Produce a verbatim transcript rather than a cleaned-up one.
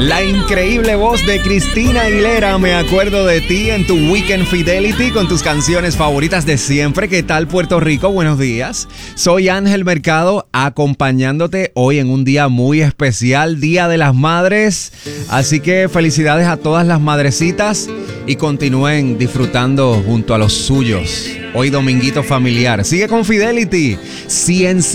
La increíble voz de Cristina Aguilera, me acuerdo de ti en tu Weekend Fidelity con tus canciones favoritas de siempre. ¿Qué tal, Puerto Rico? Buenos días. Soy Ángel Mercado, acompañándote hoy en un día muy especial, Día de las Madres. Así que felicidades a todas las madrecitas y continúen disfrutando junto a los suyos. Hoy dominguito familiar. Sigue con Fidelity. cien